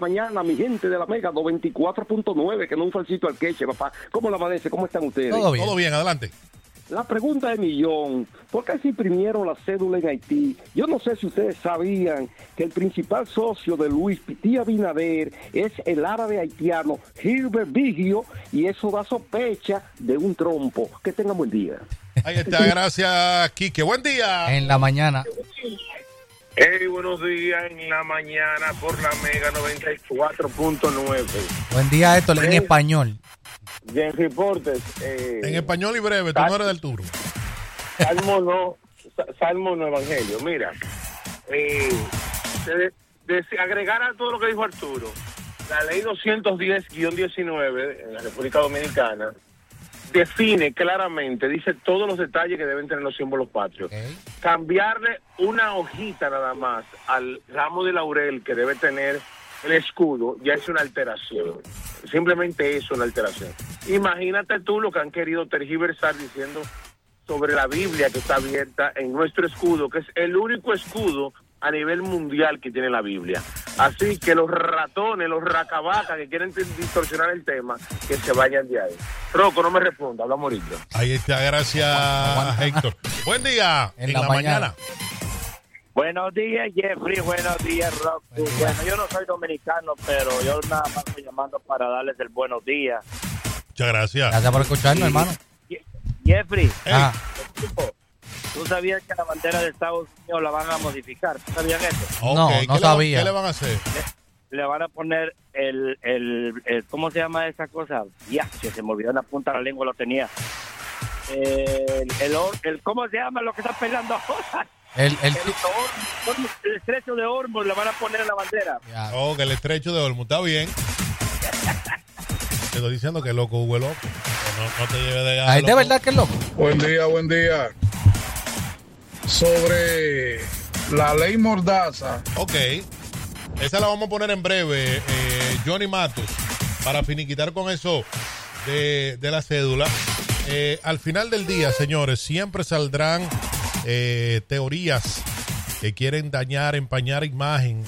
mañana, mi gente de la Mega 94.9, que no un falsito al queche, papá. ¿Cómo la amanece? ¿Cómo están ustedes? Todo bien, adelante. La pregunta de millón, ¿por qué se imprimieron la cédula en Haití? Yo no sé si ustedes sabían que el principal socio de Luis Piti Abinader es el árabe haitiano Gilbert Vigio, y eso da sospecha de un trompo. Que tengan buen día. Ahí está, gracias, Quique. Buen día. En la mañana. Hey, buenos días en la mañana por la Mega 94.9. Buen día, Héctor, en español. Bien, reportes. En español y breve, tú no eres del turno. Salmo no Evangelio. Mira, agregar a todo lo que dijo Arturo, la ley 210-19 en la República Dominicana define claramente, dice todos los detalles que deben tener los símbolos patrios. Okay. Cambiarle una hojita nada más al ramo de laurel que debe tener el escudo ya es una alteración. Simplemente es una alteración. Imagínate tú lo que han querido tergiversar diciendo sobre la Biblia que está abierta en nuestro escudo, que es el único escudo a nivel mundial que tiene la Biblia. Así que los ratones, los racabacas que quieren distorsionar el tema, que se vayan de ahí. Rocco, no me responda, hablamos ahorita. Ahí está, gracias, Héctor. Buen día, en la mañana. Buenos días, Jeffrey. Buenos días, Rock. Bueno, yo no soy dominicano, pero yo nada más estoy llamando para darles el buenos días. Muchas gracias. Gracias por escucharnos, hermano. Jeffrey, hey. ¿Tú sabías que la bandera de Estados Unidos la van a modificar? ¿Tú sabías eso? Okay. No sabía. ¿Qué le van a hacer? Le van a poner el ¿cómo se llama esa cosa? Ya, se me olvidó en la punta de la lengua, lo tenía. ¿Cómo se llama lo que está peleando ahora? El estrecho de Hormuz le van a poner en la bandera. Oh, que el estrecho de Hormuz, está bien. Te estoy diciendo que loco, Hugo, loco. No te lleves de ahí de verdad que es loco. Buen día. Sobre la ley Mordaza. Ok. Esa la vamos a poner en breve, Johnny Matos, para finiquitar con eso de la cédula. Al final del día, señores, siempre saldrán teorías que quieren dañar, empañar imagen,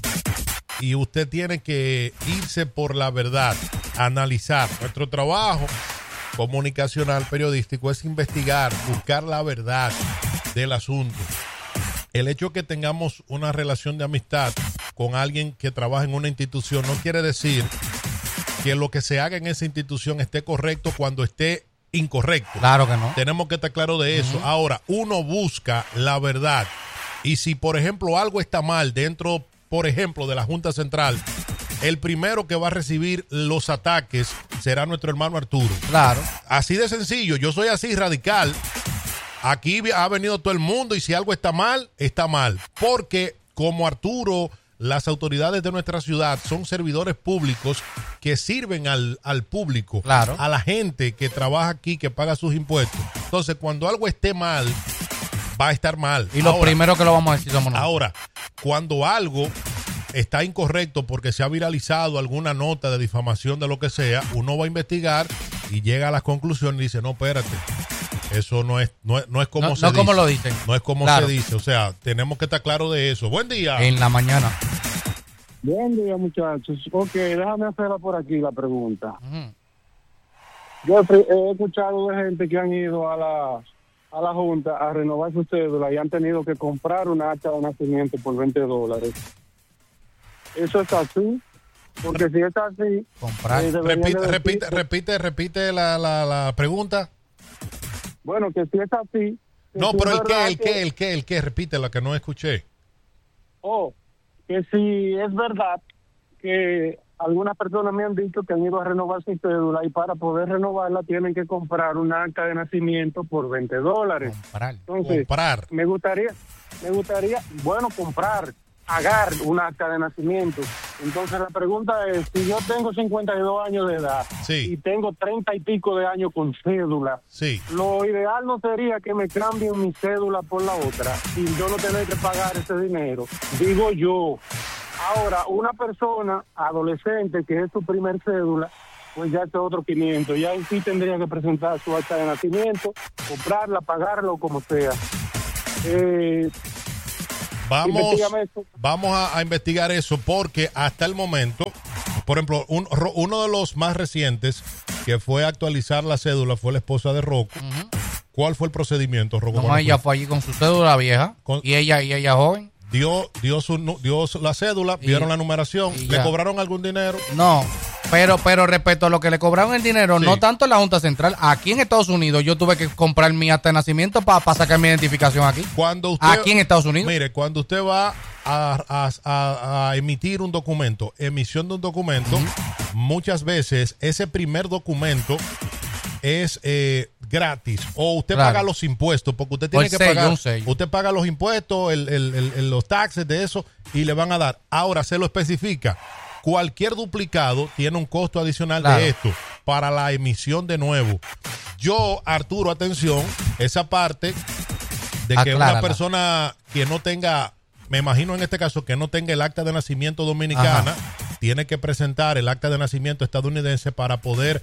y usted tiene que irse por la verdad, analizar. Nuestro trabajo comunicacional, periodístico, es investigar, buscar la verdad del asunto. El hecho que tengamos una relación de amistad con alguien que trabaja en una institución no quiere decir que lo que se haga en esa institución esté correcto cuando esté incorrecto. Claro que no. Tenemos que estar claros de eso. Ahora, uno busca la verdad. Y si, por ejemplo, algo está mal dentro, por ejemplo, de la Junta Central, el primero que va a recibir los ataques será nuestro hermano Arturo. Claro. Así de sencillo. Yo soy así radical. Aquí ha venido todo el mundo y si algo está mal, está mal. Porque como Arturo, las autoridades de nuestra ciudad son servidores públicos que sirven al público, claro, a la gente que trabaja aquí, que paga sus impuestos. Entonces, cuando algo esté mal, va a estar mal. Y lo primero que lo vamos a decir somos nosotros. Ahora, cuando algo está incorrecto porque se ha viralizado alguna nota de difamación de lo que sea, uno va a investigar y llega a las conclusiones y dice, no, espérate, eso no es como se dice. No como lo dicen. No es como se dice. O sea, tenemos que estar claros de eso. Buen día. En la mañana. Buen día, muchachos. Ok, déjame hacerla por aquí la pregunta. Yo he escuchado de gente que han ido a la Junta a renovar su cédula y han tenido que comprar una acta de nacimiento por $20. ¿Eso es así? Porque si es así... Comprar. Repite la pregunta. Bueno, que si es así... No, pero el qué, repite la que no escuché. Que si es verdad que algunas personas me han dicho que han ido a renovar su cédula y para poder renovarla tienen que comprar un acta de nacimiento por $20. Entonces, me gustaría, pagar un acta de nacimiento. Entonces la pregunta es, si yo tengo 52 años de edad y tengo 30 y pico de años con cédula, lo ideal no sería que me cambien mi cédula por la otra y yo no tener que pagar ese dinero, digo yo. Ahora, una persona adolescente que es su primer cédula, pues ya es otro 500, ya en sí tendría que presentar su acta de nacimiento, comprarla, pagarla o como sea. Vamos a investigar eso porque hasta el momento, por ejemplo, uno de los más recientes que fue a actualizar la cédula fue la esposa de Rocco. ¿Cuál fue el procedimiento, Rocco? No, ella fue allí con su cédula vieja y ella joven. Dio la cédula, vieron la numeración, ¿le cobraron algún dinero? No, pero respecto a lo que le cobraron el dinero, no tanto en la Junta Central, aquí en Estados Unidos yo tuve que comprar mi acta de nacimiento para sacar mi identificación aquí. Aquí en Estados Unidos. Mire, cuando usted va a emitir un documento, emisión de un documento, muchas veces ese primer documento es gratis o usted paga los impuestos porque usted tiene que pagar, usted paga los impuestos, los taxes de eso y le van a dar. Ahora se lo especifica. Cualquier duplicado tiene un costo adicional de esto para la emisión de nuevo. Yo, Arturo, atención, esa parte de que una persona que no tenga, me imagino en este caso que no tenga el acta de nacimiento dominicana, tiene que presentar el acta de nacimiento estadounidense para poder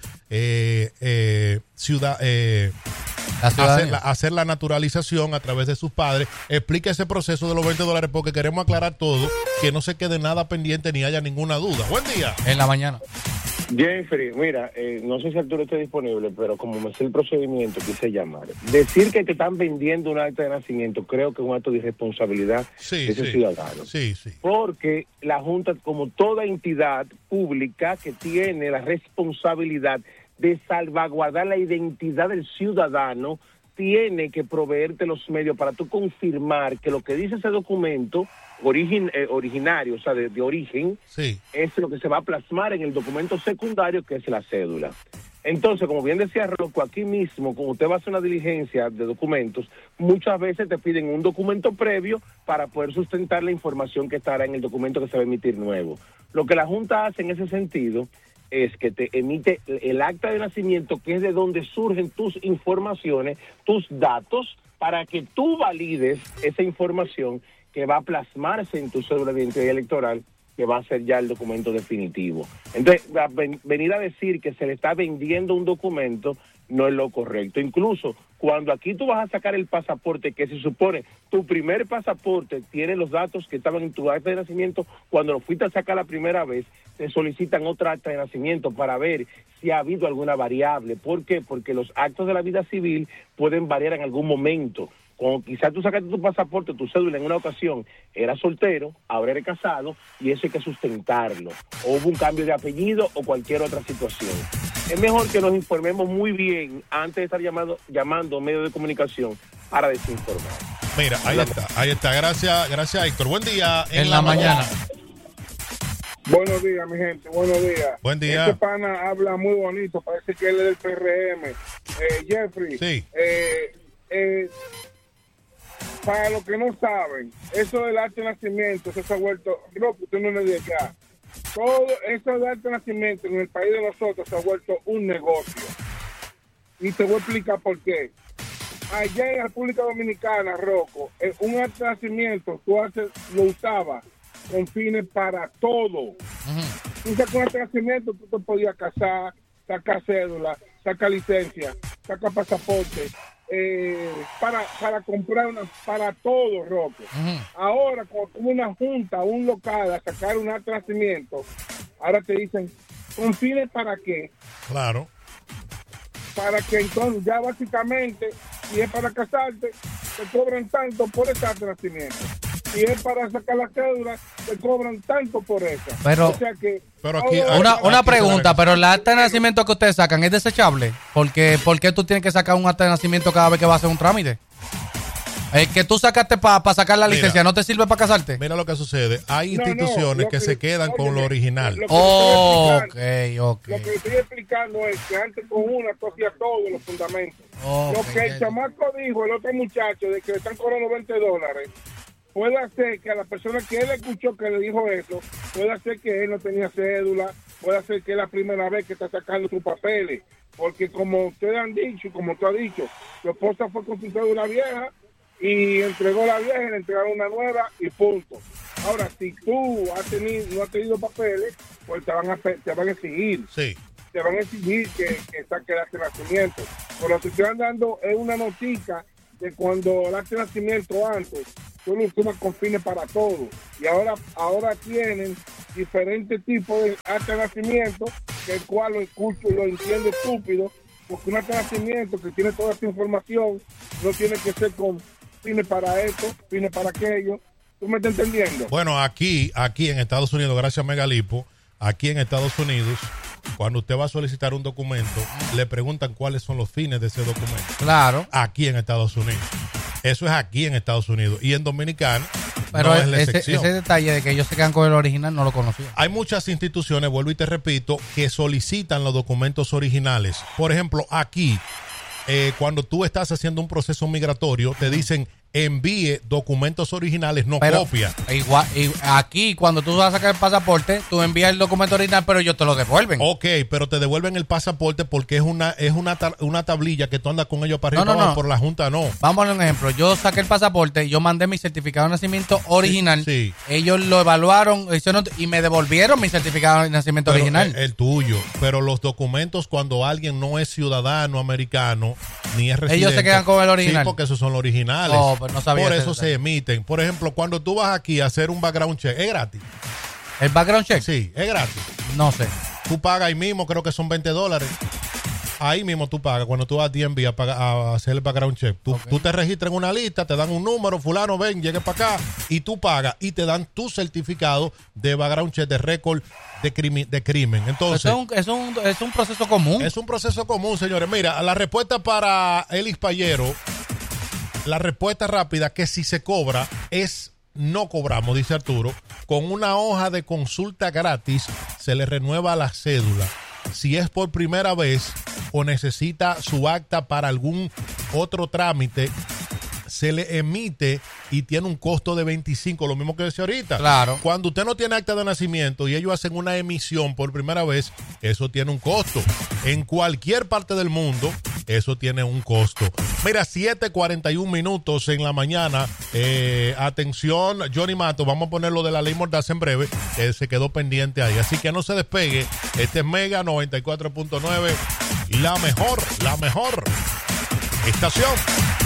hacer la naturalización a través de sus padres. Explica ese proceso de los $20 porque queremos aclarar todo, que no se quede nada pendiente ni haya ninguna duda. Buen día. En la mañana. Jeffrey, mira, no sé si Arturo está disponible, pero como me sé el procedimiento, quise llamar. Decir que te están vendiendo un acta de nacimiento, creo que es un acto de irresponsabilidad de ese ciudadano. Porque la Junta, como toda entidad pública que tiene la responsabilidad de salvaguardar la identidad del ciudadano, tiene que proveerte los medios para tú confirmar que lo que dice ese documento originario, o sea, de origen, es lo que se va a plasmar en el documento secundario, que es la cédula. Entonces, como bien decía Rocco, aquí mismo, cuando usted va a hacer una diligencia de documentos, muchas veces te piden un documento previo para poder sustentar la información que estará en el documento que se va a emitir nuevo. Lo que la Junta hace en ese sentido es que te emite el acta de nacimiento, que es de donde surgen tus informaciones, tus datos, para que tú valides esa información que va a plasmarse en tu cédula de identidad electoral, que va a ser ya el documento definitivo. Entonces, venir a decir que se le está vendiendo un documento no es lo correcto. Incluso cuando aquí tú vas a sacar el pasaporte, que se supone tu primer pasaporte tiene los datos que estaban en tu acta de nacimiento, cuando lo fuiste a sacar la primera vez, te solicitan otra acta de nacimiento para ver si ha habido alguna variable. ¿Por qué? Porque los actos de la vida civil pueden variar en algún momento. Como quizás tú sacaste tu pasaporte, tu cédula en una ocasión, eras soltero, ahora eres casado, y eso hay que sustentarlo. O hubo un cambio de apellido o cualquier otra situación. Es mejor que nos informemos muy bien antes de estar llamando medios de comunicación para desinformar. Mira, ahí está. Gracias, Héctor. Buen día en la mañana. Buenos días, mi gente, buenos días. Buen día. Este pana habla muy bonito, parece que él es del PRM. Jeffrey, sí. Para los que no saben, eso del acta de nacimiento, se ha vuelto, no, usted no me diga acá. Todo eso del acta de nacimiento en el país de nosotros se ha vuelto un negocio. Y te voy a explicar por qué. Allá en la República Dominicana, Rocco, un acta de nacimiento lo usaba con fines para todo. Tú sacas un acta de nacimiento, tú te podías casar, sacar cédula, sacar licencia, sacar pasaporte, para comprar para todo, Rocco. Ahora, como una junta, un local a sacar un acta de nacimiento, ahora te dicen, ¿con fines para qué? Claro. Para que entonces ya básicamente, si es para casarte, te cobran tanto por ese acta de nacimiento. Si es para sacar la cédula, te cobran tanto por eso. Pero, o sea que, una pregunta, pero la acta de nacimiento que ustedes sacan es desechable. ¿Por qué tú tienes que sacar un acta de nacimiento cada vez que vas a hacer un trámite? Que tú sacaste para sacar la licencia, ¿no te sirve para casarte? Mira lo que sucede. Hay instituciones que se quedan con lo original. Lo que estoy explicando es que antes con una cogía todos los fundamentos. Lo que el chamaco dijo, el otro muchacho, de que le están cobrando $20, puede hacer que a la persona que él escuchó que le dijo eso, puede hacer que él no tenía cédula, puede hacer que es la primera vez que está sacando sus papeles, porque como ustedes han dicho, como tú has dicho, su esposa fue con su cédula vieja y entregó la vieja y le entregaron una nueva y punto. Ahora, si tú no has tenido papeles, pues te van a exigir. Sí. Te van a exigir que saque el nacimiento. Por lo que te están dando es una notica que cuando el acta de nacimiento antes, tú lo usabas con fines para todo. Y ahora tienen diferentes tipos de acta de nacimiento, que el cual lo escucho y lo entiendo estúpido, porque un acta de nacimiento que tiene toda esta información no tiene que ser con fines para esto, fines para aquello. ¿Tú me estás entendiendo? Bueno, aquí en Estados Unidos, gracias a Megalipo, aquí en Estados Unidos, cuando usted va a solicitar un documento, le preguntan cuáles son los fines de ese documento. Claro. Aquí en Estados Unidos. Eso es aquí en Estados Unidos. Y en Dominicana, pero no es la excepción. Ese detalle de que ellos se quedan con el original no lo conocía. Hay muchas instituciones, vuelvo y te repito, que solicitan los documentos originales. Por ejemplo, aquí, cuando tú estás haciendo un proceso migratorio, te dicen envíe documentos originales, no copia. Igual, aquí, cuando tú vas a sacar el pasaporte, tú envías el documento original, pero ellos te lo devuelven. Ok, pero te devuelven el pasaporte porque es una tablilla que tú andas con ellos para arriba no. Por la Junta no. Vamos a dar un ejemplo. Yo saqué el pasaporte, yo mandé mi certificado de nacimiento original. Sí. Ellos lo evaluaron y me devolvieron mi certificado de nacimiento original. El tuyo. Pero los documentos, cuando alguien no es ciudadano americano, ni es residente. Ellos se quedan con el original. Sí, porque esos son los originales. No sabía. Por eso se emiten. Por ejemplo, cuando tú vas aquí a hacer un background check, es gratis. ¿El background check? Sí, es gratis. No sé. Tú pagas ahí mismo, creo que son $20. Ahí mismo tú pagas. Cuando tú vas a DMV a hacer el background check, tú te registras en una lista, te dan un número, fulano, ven, llegue para acá, y tú pagas y te dan tu certificado de background check, de récord de crimen. Entonces, es un proceso común. Es un proceso común, señores. Mira, la respuesta para Elis Payero, la respuesta rápida, que si se cobra es no cobramos, dice Arturo. Con una hoja de consulta gratis se le renueva la cédula. Si es por primera vez o necesita su acta para algún otro trámite, se le emite y tiene un costo de 25, lo mismo que decía ahorita. Claro. Cuando usted no tiene acta de nacimiento y ellos hacen una emisión por primera vez, eso tiene un costo. En cualquier parte del mundo, eso tiene un costo. Mira, 7:41 en la mañana. Atención, Johnny Mato, vamos a poner lo de la ley Mordaza en breve, se quedó pendiente ahí. Así que no se despegue. Este es Mega 94.9, la mejor estación.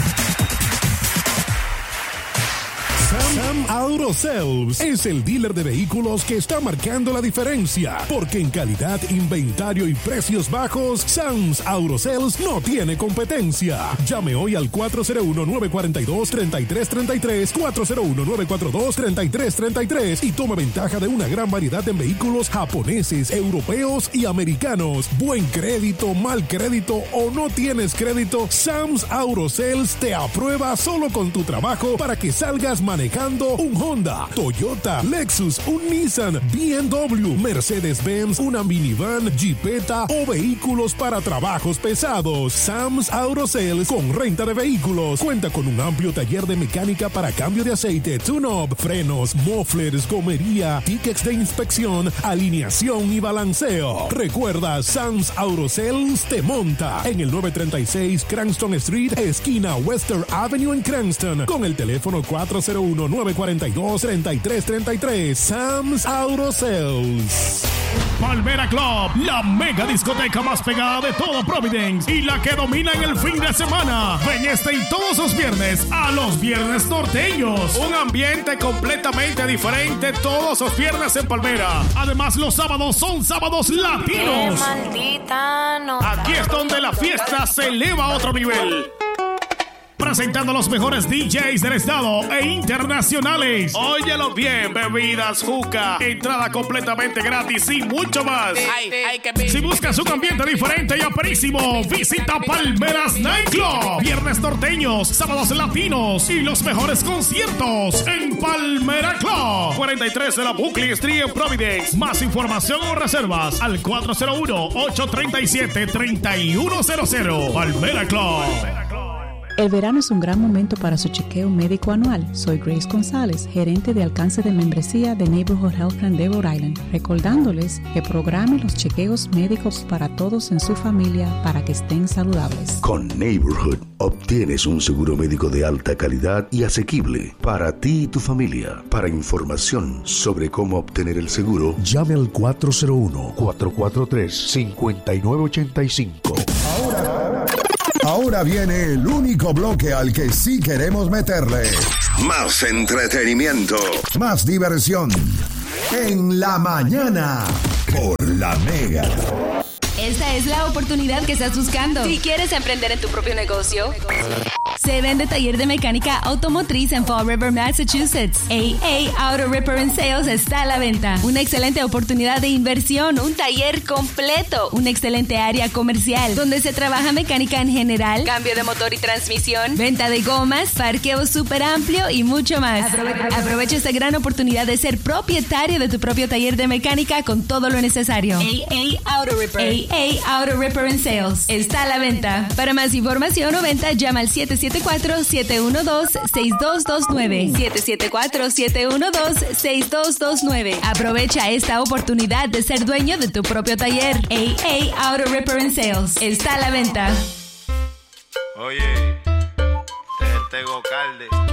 Sam Auto Sales es el dealer de vehículos que está marcando la diferencia, porque en calidad, inventario y precios bajos, Sam's Auto Sales no tiene competencia. Llame hoy al 401-942-3333, 401-942-3333 y tome ventaja de una gran variedad de vehículos japoneses, europeos y americanos. Buen crédito, mal crédito o no tienes crédito, Sam's Auto Sales te aprueba solo con tu trabajo para que salgas manejando un Honda, Toyota, Lexus, un Nissan, BMW, Mercedes-Benz, una minivan, Jeepeta o vehículos para trabajos pesados. Sam's Auto Sales con renta de vehículos. Cuenta con un amplio taller de mecánica para cambio de aceite, tune-up, frenos, mufflers, gomería, tickets de inspección, alineación y balanceo. Recuerda, Sam's Auto Sales te monta en el 936 Cranston Street, esquina Western Avenue en Cranston, con el teléfono 401-942-3333. Sam's Auto Sales. Palmera Club, la mega discoteca más pegada de todo Providence y la que domina en el fin de semana. Ven y todos los viernes a los Viernes Norteños. Un ambiente completamente diferente todos los viernes en Palmera. Además, los sábados son sábados latinos. Aquí es donde la fiesta se eleva a otro nivel. Presentando a los mejores DJs del estado e internacionales. Óyelo bien, bebidas, juca, entrada completamente gratis y mucho más. Si buscas un ambiente diferente y aperísimo, visita Palmeras Nightclub. Viernes norteños, sábados latinos y los mejores conciertos en Palmera Club. 43 de la Buckley Street en Providence. Más información o reservas al 401-837-3100. Palmera Club. El verano es un gran momento para su chequeo médico anual. Soy Grace González, gerente de alcance de membresía de Neighborhood Health Plan de Rhode Island, recordándoles que programe los chequeos médicos para todos en su familia para que estén saludables. Con Neighborhood obtienes un seguro médico de alta calidad y asequible para ti y tu familia. Para información sobre cómo obtener el seguro, llame al 401-443-5985. Ahora viene el único bloque al que sí queremos meterle más entretenimiento, más diversión. En la mañana, por La Mega. Esta es la oportunidad que estás buscando. Si quieres emprender en tu propio negocio, se vende taller de mecánica automotriz en Fall River, Massachusetts. AA Auto Repair and Sales está a la venta. Una excelente oportunidad de inversión, un taller completo, una excelente área comercial donde se trabaja mecánica en general, cambio de motor y transmisión, venta de gomas, parqueo súper amplio y mucho más. Aprovecha esta gran oportunidad de ser propietario de tu propio taller de mecánica con todo lo necesario. AA Auto Repair. AA Auto Repair and Sales está a la venta. Para más información o venta, llama al 774-712-6229. 774-712-6229. Aprovecha esta oportunidad de ser dueño de tu propio taller. AA Auto Repair and Sales está a la venta. Oye, Tego Calde.